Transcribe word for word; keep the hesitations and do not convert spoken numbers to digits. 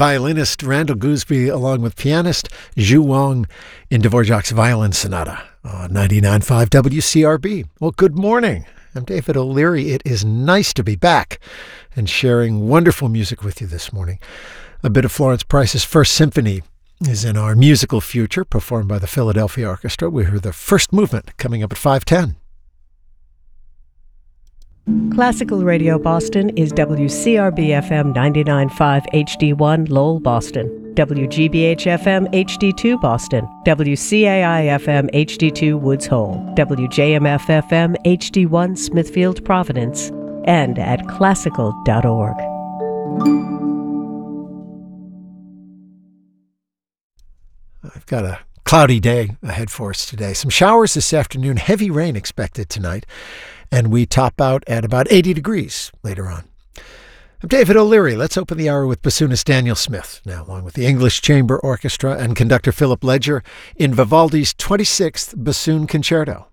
violinist Randall Gooseby along with pianist Zhu Wang in Dvorak's Violin Sonata on ninety-nine point five W C R B. Well, good morning. I'm David O'Leary. It is nice to be back and sharing wonderful music with you this morning. A bit of Florence Price's First Symphony is in our musical future, performed by the Philadelphia Orchestra. We hear the first movement coming up at five ten. Classical Radio Boston is W C R B F M ninety-nine point five H D one Lowell, Boston, W G B H F M H D two Boston, W C A I F M H D two Woods Hole, W J M F F M H D one Smithfield, Providence, and at classical dot org. I've got a cloudy day ahead for us today. Some showers this afternoon, heavy rain expected tonight, and we top out at about eighty degrees later on. I'm David O'Leary. Let's open the hour with bassoonist Daniel Smith, now along with the English Chamber Orchestra and conductor Philip Ledger in Vivaldi's twenty-sixth Bassoon Concerto.